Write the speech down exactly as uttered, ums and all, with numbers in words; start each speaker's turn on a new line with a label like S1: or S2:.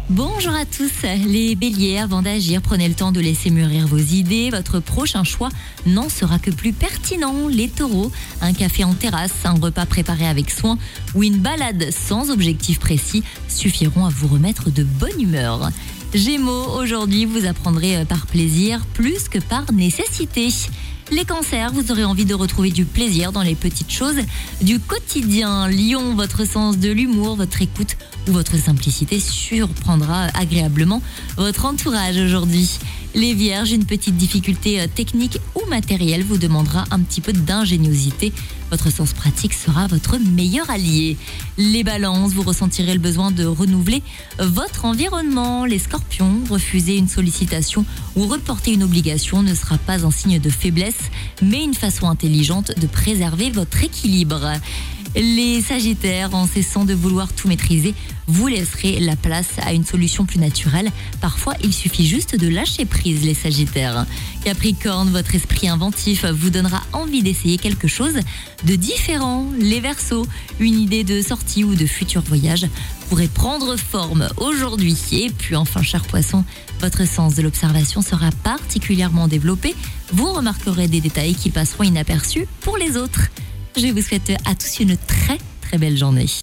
S1: Bonjour à tous, les béliers, avant d'agir, prenez le temps de laisser mûrir vos idées. Votre prochain choix n'en sera que plus pertinent. Les taureaux, un café en terrasse, un repas préparé avec soin ou une balade sans objectif précis suffiront à vous remettre de bonne humeur. Gémeaux, aujourd'hui vous apprendrez par plaisir plus que par nécessité. Les cancers, vous aurez envie de retrouver du plaisir dans les petites choses du quotidien. Lion, votre sens de l'humour, votre écoute ou votre simplicité surprendra agréablement votre entourage aujourd'hui. Les vierges, une petite difficulté technique ou matérielle vous demandera un petit peu d'ingéniosité. Votre sens pratique sera votre meilleur allié. Les balances, vous ressentirez le besoin de renouveler votre environnement. Les scorpions, refuser une sollicitation ou reporter une obligation ne sera pas un signe de faiblesse, mais une façon intelligente de préserver votre équilibre. Les sagittaires, en cessant de vouloir tout maîtriser, vous laisserez la place à une solution plus naturelle. Parfois, il suffit juste de lâcher prise, les sagittaires. Capricorne, votre esprit inventif vous donnera envie d'essayer quelque chose de différent. Les verseaux, une idée de sortie ou de futur voyage pourrait prendre forme aujourd'hui. Et puis enfin, cher poisson, votre sens de l'observation sera particulièrement développé. Vous remarquerez des détails qui passeront inaperçus pour les autres. Je vous souhaite à tous une très très belle journée.